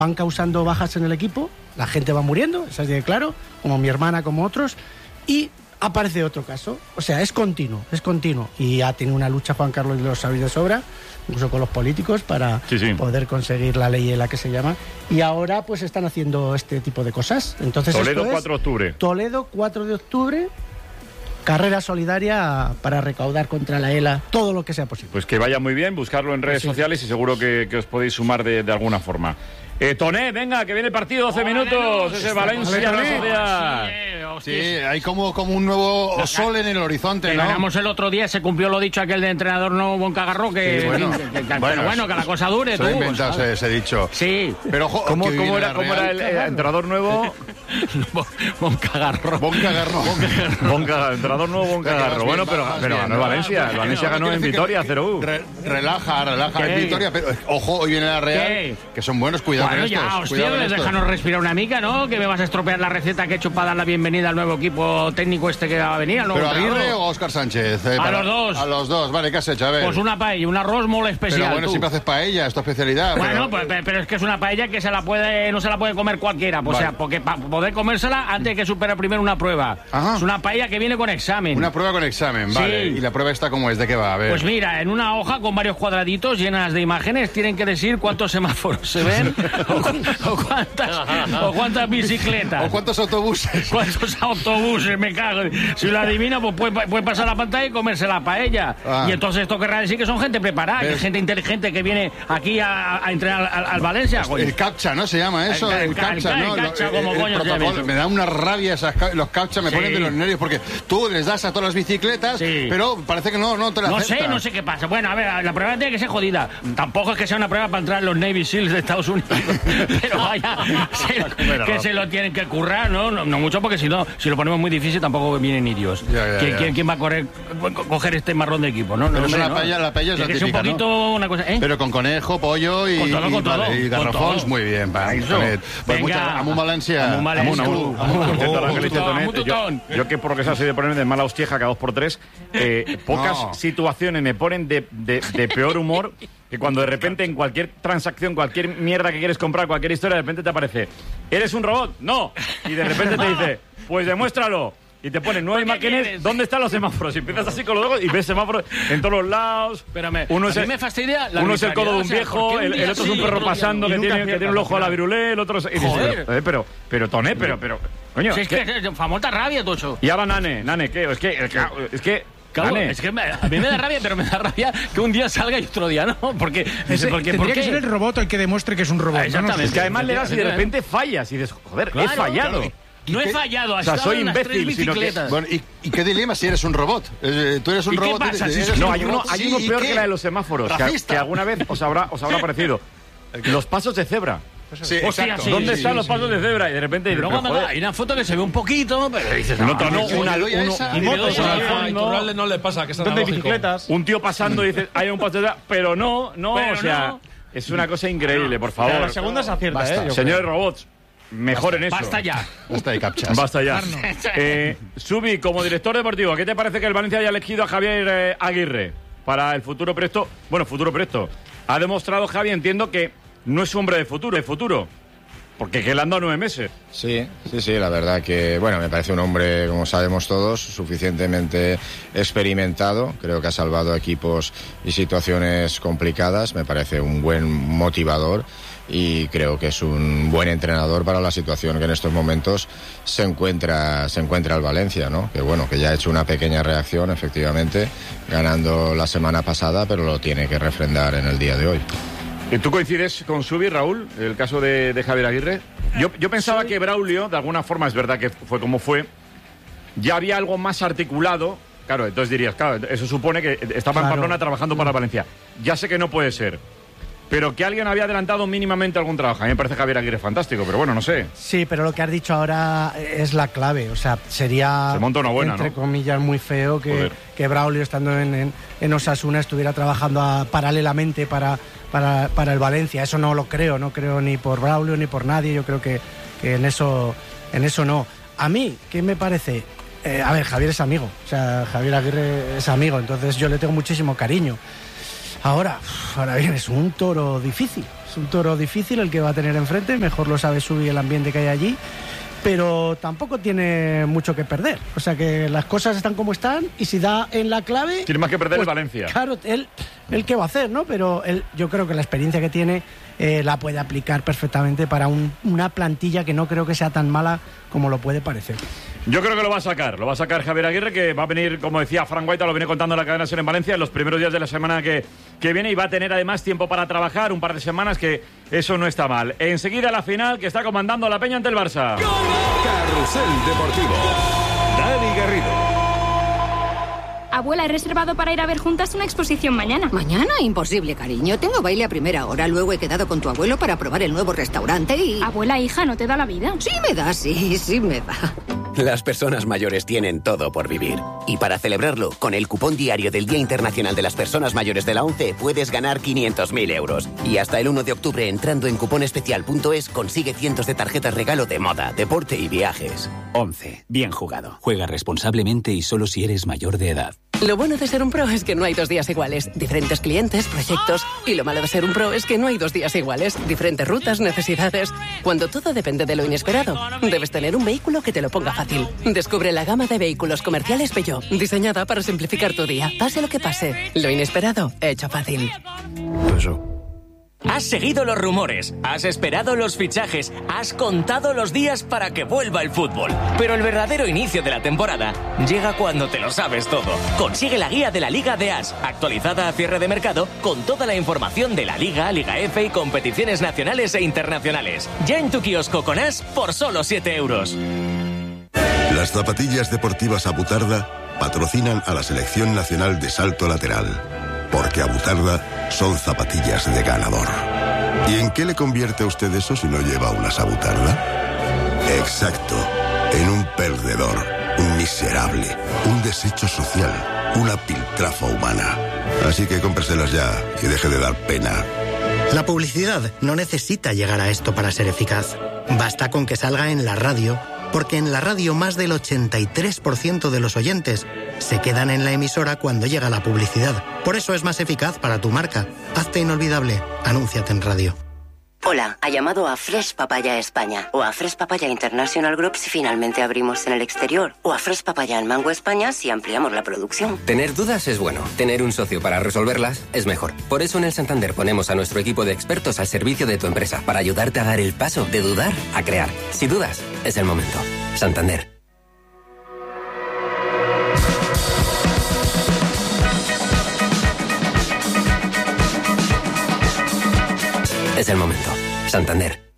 van causando bajas en el equipo, la gente va muriendo, eso es claro, como mi hermana, como otros, y aparece otro caso. O sea, es continuo. Y ha tenido una lucha Juan Carlos, y lo sabéis de sobra, incluso con los políticos, para poder conseguir la ley en la que se llama. Y ahora pues están haciendo este tipo de cosas. Entonces, Toledo, 4 de octubre. Toledo, 4 de octubre. Carrera solidaria para recaudar contra la ELA todo lo que sea posible. Pues que vaya muy bien, buscarlo en redes sociales y seguro que os podéis sumar de alguna forma. Toné, venga, que viene el partido, 12 minutos, ese Valencia, la sociedad. Sí, hay como un nuevo sol en el horizonte, ¿no? Ganamos el otro día, se cumplió lo dicho aquel de entrenador nuevo Boncagarro, que, bueno, que la cosa dure, tú. Inventas ese dicho. Sí. Pero ¿Cómo era el entrenador nuevo? Boncagarro. Entrenador nuevo Boncagarro. Bueno, pero ganó el Valencia. El Valencia ganó en Vitoria, 0-1. Relaja en Vitoria, pero ojo, hoy viene la Real, que son buenos, cuidado. Bueno, ya, hostia, déjanos respirar una mica, ¿no? Que me vas a estropear la receta que he hecho para dar la bienvenida al nuevo equipo técnico que va a venir, al nuevo ¿Pero Aguirre o Óscar Sánchez? A los dos. A los dos, vale, ¿qué has hecho? A ver. Pues una paella, un arroz muy especial. Pero bueno, siempre haces paella, es tu especialidad. Bueno, pero es que es una paella que no se la puede comer cualquiera. Pues, vale. O sea, porque para poder comérsela, antes hay que superar primero una prueba. Ajá. Es una paella que viene con examen. Una prueba con examen, vale. Sí. ¿Y la prueba esta cómo es? ¿De qué va? A ver. Pues mira, en una hoja con varios cuadraditos llenas de imágenes, tienen que decir cuántos semáforos se ven o cuántas bicicletas. O cuántos autobuses. ¿Cuántos autobuses? Me cago. Si lo adivina, pues puede pasar la pantalla y comerse la paella. Y entonces esto querrá decir que son gente preparada, que gente inteligente que viene aquí a entrenar al Valencia. El CAPTCHA, ¿no? Se llama eso, el CAPTCHA, ¿no? El CAPTCHA, como coño. Me da una rabia los CAPTCHA, me ponen de los nervios, porque tú les das a todas las bicicletas, pero parece que no te la aceptan. No sé qué pasa. Bueno, a ver, la prueba tiene que ser jodida. Tampoco es que sea una prueba para entrar en los Navy Seals de Estados Unidos. Pero vaya, que se lo tienen que currar, ¿no? No mucho, porque si lo ponemos muy difícil tampoco vienen indios. ¿Quién va a coger este marrón de equipo, no? Pero la paella es la típica, un poquito, ¿no? Una cosa, Pero con conejo, pollo y garrafons, muy bien. Pues muchas Amun Valencia. Yo que por lo que sea soy de ponerme de mala hostieja cada 2x3, pocas situaciones me ponen de peor humor que cuando de repente en cualquier transacción, cualquier mierda que quieres comprar, cualquier historia, de repente te aparece, ¿eres un robot? No. Y de repente te dice, pues demuéstralo. Y te ponen 9 imágenes, ¿dónde están los semáforos? Y empiezas así con los ojos y ves semáforos en todos los lados. Uno es me fastidia uno es el codo de un viejo, el otro es un perro pasando que tiene un ojo a la virulé, el otro es... Pero Toné, pero... Coño, si es que famosa rabia, Tocho. Y ahora Nane, ¿qué? Es que Claro, es que a mí me da rabia, pero me da rabia que un día salga y otro día no. Porque tendría que ser el robot el que demuestre que es un robot. Exactamente. Es que además le das y de repente fallas y dices, joder, he fallado. Claro. No he fallado, o sea, soy imbécil, sino que... Bueno, ¿y qué dilema si eres un robot? Tú eres un robot. ¿Qué pasa? No, hay uno peor que la de los semáforos, que alguna vez os habrá parecido. Los pasos de cebra. Sí, exacto. ¿Dónde están los pasos de cebra? Y de repente... Luego hay una foto que se ve un poquito, pero dices... Y motos a Iturralde no le pasa, que es analógico. Bicicletas. Un tío pasando y dice, hay un paso de cebra, pero no, o sea... Es una cosa increíble, por favor. La segunda se acierta, Señores robots, mejoren eso. Basta ya. Basta de captchas. Basta ya. Subi, como director deportivo, ¿qué te parece que el Valencia haya elegido a Javier Aguirre para el futuro presto? Bueno, futuro presto. Ha demostrado Javi, entiendo que no es hombre de futuro. Porque que le han dado 9 meses. Sí, la verdad que, bueno, me parece un hombre, como sabemos todos, suficientemente experimentado. Creo que ha salvado equipos y situaciones complicadas. Me parece un buen motivador y creo que es un buen entrenador para la situación que en estos momentos se encuentra el Valencia, ¿no? Que bueno, que ya ha hecho una pequeña reacción, efectivamente, ganando la semana pasada, pero lo tiene que refrendar en el día de hoy. ¿Tú coincides con Subi, Raúl, el caso de Javier Aguirre? Yo pensaba que Braulio, de alguna forma, es verdad que fue como fue, ya había algo más articulado. Claro, entonces dirías, claro, eso supone que estaba en Pamplona trabajando para Valencia. Ya sé que no puede ser, pero que alguien había adelantado mínimamente algún trabajo. A mí me parece Javier Aguirre fantástico, pero bueno, no sé. Sí, pero lo que has dicho ahora es la clave. O sea, sería, se monta una buena, entre ¿no? comillas, muy feo que Braulio, estando en Osasuna, estuviera trabajando paralelamente para el Valencia. Eso no lo creo, no creo ni por Braulio ni por nadie. Yo creo que en eso no. A mí, ¿qué me parece? A ver, Javier es amigo, o sea, Javier Aguirre es amigo, entonces yo le tengo muchísimo cariño. Ahora bien, es un toro difícil. O Es un toro difícil el que va a tener enfrente, mejor lo sabe Subi el ambiente que hay allí, pero tampoco tiene mucho que perder. O sea que las cosas están como están y si da en la clave... Tiene más que perder pues, el Valencia. Claro, él qué va a hacer, ¿no? Pero yo creo que la experiencia que tiene la puede aplicar perfectamente para una plantilla que no creo que sea tan mala como lo puede parecer. Yo creo que lo va a sacar Javier Aguirre, que va a venir, como decía Frank Guaita, lo viene contando en la cadena SER en Valencia, en los primeros días de la semana que viene, y va a tener además tiempo para trabajar, un par de semanas, que eso no está mal. Enseguida la final, que está comandando la Peña ante el Barça. Carrusel Deportivo. Dani Garrido. Abuela, he reservado para ir a ver juntas una exposición mañana. ¿Mañana? Imposible, cariño. Tengo baile a primera hora. Luego he quedado con tu abuelo para probar el nuevo restaurante y... Abuela, hija, ¿no te da la vida? Sí me da, sí me da. Las personas mayores tienen todo por vivir. Y para celebrarlo, con el cupón diario del Día Internacional de las Personas Mayores de la ONCE, puedes ganar 500.000 euros. Y hasta el 1 de octubre, entrando en cuponespecial.es, consigue cientos de tarjetas regalo de moda, deporte y viajes. ONCE. Bien jugado. Juega responsablemente y solo si eres mayor de edad. Lo bueno de ser un pro es que no hay 2 días iguales. Diferentes clientes, proyectos. Y lo malo de ser un pro es que no hay 2 días iguales. Diferentes rutas, necesidades. Cuando todo depende de lo inesperado, debes tener un vehículo que te lo ponga fácil. Descubre la gama de vehículos comerciales Peugeot, diseñada para simplificar tu día. Pase lo que pase, lo inesperado, hecho fácil. Has seguido los rumores, has esperado los fichajes, has contado los días para que vuelva el fútbol. Pero el verdadero inicio de la temporada llega cuando te lo sabes todo. Consigue la guía de la Liga de As, actualizada a cierre de mercado, con toda la información de la Liga, Liga F y competiciones nacionales e internacionales. Ya en tu kiosco con As por solo 7 euros. Las zapatillas deportivas Abutarda patrocinan a la Selección Nacional de Salto Lateral. Porque Abutarda son zapatillas de ganador. ¿Y en qué le convierte a usted eso si no lleva unas Abutarda? Exacto, en un perdedor, un miserable, un desecho social, una piltrafa humana. Así que cómpreselas ya y deje de dar pena. La publicidad no necesita llegar a esto para ser eficaz. Basta con que salga en la radio, porque en la radio más del 83% de los oyentes se quedan en la emisora cuando llega la publicidad. Por eso es más eficaz para tu marca. Hazte inolvidable. Anúnciate en radio. Hola, ha llamado a Fresh Papaya España o a Fresh Papaya International Group si finalmente abrimos en el exterior o a Fresh Papaya en Mango España si ampliamos la producción. Tener dudas es bueno, tener un socio para resolverlas es mejor. Por eso en el Santander ponemos a nuestro equipo de expertos al servicio de tu empresa para ayudarte a dar el paso de dudar a crear. Si dudas, es el momento. Santander. Es el momento. Santander.